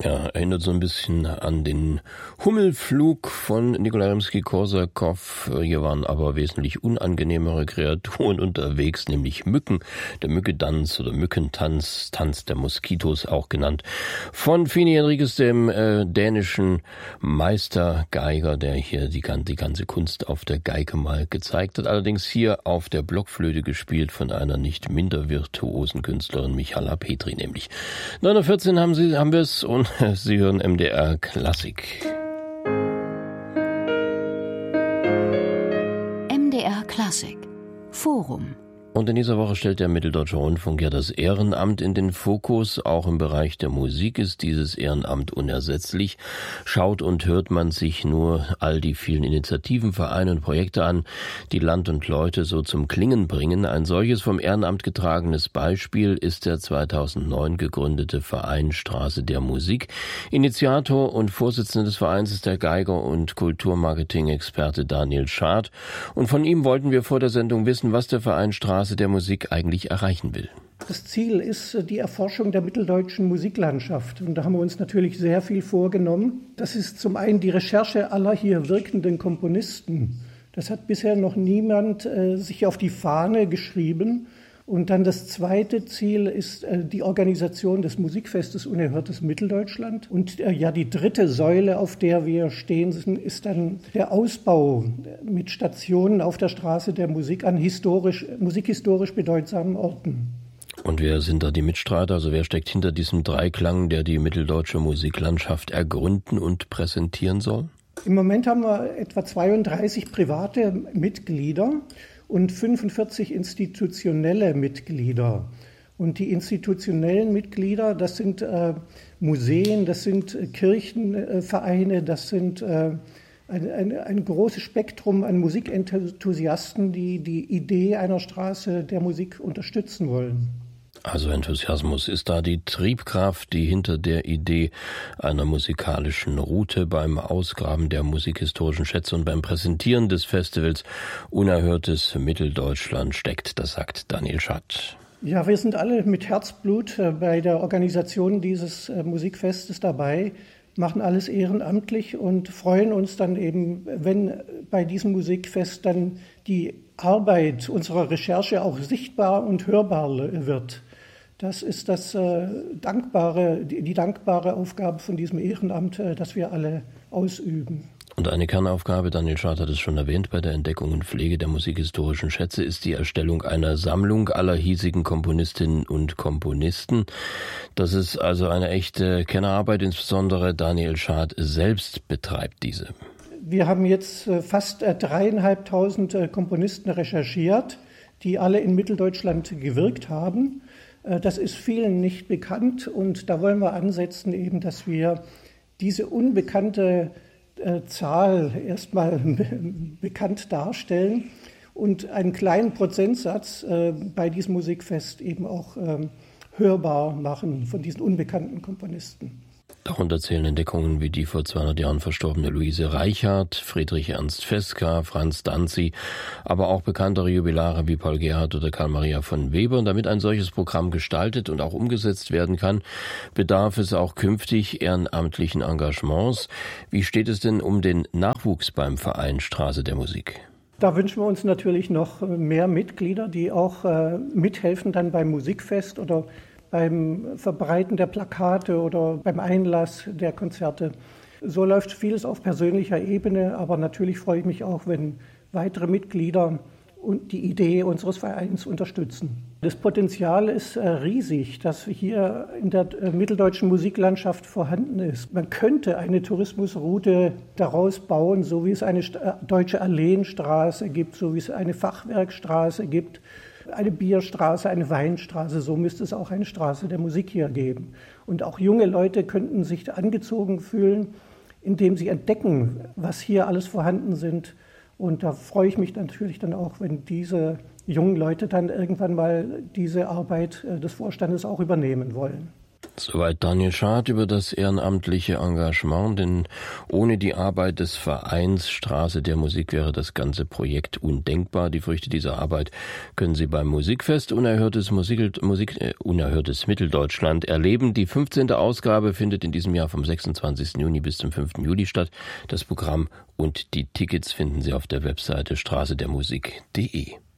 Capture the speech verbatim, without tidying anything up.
Ja, erinnert so ein bisschen an den Hummelflug von Nikolai Rimski-Korsakow. Hier waren aber wesentlich unangenehmere Kreaturen unterwegs, nämlich Mücken. Der Mückedanz oder Mückentanz, Tanz der Moskitos auch genannt, von Fini Henriques, dem äh, dänischen Meistergeiger, der hier die, die ganze Kunst auf der Geige mal gezeigt hat. Allerdings hier auf der Blockflöte gespielt von einer nicht minder virtuosen Künstlerin, Michala Petri nämlich. neun Uhr vierzehn haben Sie, haben wir es und Sie hören M D R Klassik. M D R Klassik Forum. Und in dieser Woche stellt der Mitteldeutsche Rundfunk ja das Ehrenamt in den Fokus. Auch im Bereich der Musik ist dieses Ehrenamt unersetzlich. Schaut und hört man sich nur all die vielen Initiativen, Vereine und Projekte an, die Land und Leute so zum Klingen bringen. Ein solches vom Ehrenamt getragenes Beispiel ist der zweitausendneun gegründete Verein Straße der Musik. Initiator und Vorsitzender des Vereins ist der Geiger und Kulturmarketing-Experte Daniel Schad. Und von ihm wollten wir vor der Sendung wissen, was der Verein Straße der Musik eigentlich erreichen will. Das Ziel ist die Erforschung der mitteldeutschen Musiklandschaft. Und da haben wir uns natürlich sehr viel vorgenommen. Das ist zum einen die Recherche aller hier wirkenden Komponisten. Das hat bisher noch niemand äh, sich auf die Fahne geschrieben. Und dann das zweite Ziel ist äh, die Organisation des Musikfestes Unerhörtes Mitteldeutschland. Und äh, ja, die dritte Säule, auf der wir stehen, ist dann der Ausbau mit Stationen auf der Straße der Musik an historisch, musikhistorisch bedeutsamen Orten. Und wer sind da die Mitstreiter? Also wer steckt hinter diesem Dreiklang, der die mitteldeutsche Musiklandschaft ergründen und präsentieren soll? Im Moment haben wir etwa zweiunddreißig private Mitglieder und fünfundvierzig institutionelle Mitglieder. Und die institutionellen Mitglieder, das sind äh, Museen, das sind äh, Kirchenvereine, das sind äh, ein, ein, ein großes Spektrum an Musikenthusiasten, die die Idee einer Straße der Musik unterstützen wollen. Also Enthusiasmus ist da die Triebkraft, die hinter der Idee einer musikalischen Route beim Ausgraben der musikhistorischen Schätze und beim Präsentieren des Festivals Unerhörtes Mitteldeutschland steckt. Das sagt Daniel Schad. Ja, wir sind alle mit Herzblut bei der Organisation dieses Musikfestes dabei, machen alles ehrenamtlich und freuen uns dann eben, wenn bei diesem Musikfest dann die Arbeit unserer Recherche auch sichtbar und hörbar wird. Das ist das äh, dankbare, die, die dankbare Aufgabe von diesem Ehrenamt, äh, das wir alle ausüben. Und eine Kernaufgabe, Daniel Schad hat es schon erwähnt, bei der Entdeckung und Pflege der musikhistorischen Schätze ist die Erstellung einer Sammlung aller hiesigen Komponistinnen und Komponisten. Das ist also eine echte Kernarbeit, insbesondere Daniel Schad selbst betreibt diese. Wir haben jetzt äh, fast äh, dreieinhalbtausend äh, Komponisten recherchiert, die alle in Mitteldeutschland gewirkt haben. Das ist vielen nicht bekannt und da wollen wir ansetzen, eben, dass wir diese unbekannte äh, Zahl erstmal bekannt darstellen und einen kleinen Prozentsatz äh, bei diesem Musikfest eben auch äh, hörbar machen von diesen unbekannten Komponisten. Darunter zählen Entdeckungen wie die vor zweihundert Jahren verstorbene Luise Reichardt, Friedrich Ernst Feska, Franz Danzi, aber auch bekanntere Jubilare wie Paul Gerhardt oder Karl Maria von Weber. Und damit ein solches Programm gestaltet und auch umgesetzt werden kann, bedarf es auch künftig ehrenamtlichen Engagements. Wie steht es denn um den Nachwuchs beim Verein Straße der Musik? Da wünschen wir uns natürlich noch mehr Mitglieder, die auch äh, mithelfen dann beim Musikfest oder beim Verbreiten der Plakate oder beim Einlass der Konzerte. So läuft vieles auf persönlicher Ebene, aber natürlich freue ich mich auch, wenn weitere Mitglieder und die Idee unseres Vereins unterstützen. Das Potenzial ist riesig, das hier in der mitteldeutschen Musiklandschaft vorhanden ist. Man könnte eine Tourismusroute daraus bauen, so wie es eine deutsche Alleenstraße gibt, so wie es eine Fachwerkstraße gibt, eine Bierstraße, eine Weinstraße, so müsste es auch eine Straße der Musik hier geben. Und auch junge Leute könnten sich angezogen fühlen, indem sie entdecken, was hier alles vorhanden sind. Und da freue ich mich natürlich dann auch, wenn diese jungen Leute dann irgendwann mal diese Arbeit des Vorstandes auch übernehmen wollen. Soweit Daniel Schad über das ehrenamtliche Engagement, denn ohne die Arbeit des Vereins Straße der Musik wäre das ganze Projekt undenkbar. Die Früchte dieser Arbeit können Sie beim Musikfest Unerhörtes, Musik, Musik, äh, Unerhörtes Mitteldeutschland erleben. Die fünfzehnte Ausgabe findet in diesem Jahr vom sechsundzwanzigsten Juni bis zum fünften Juli statt. Das Programm und die Tickets finden Sie auf der Webseite straße der musik punkt de.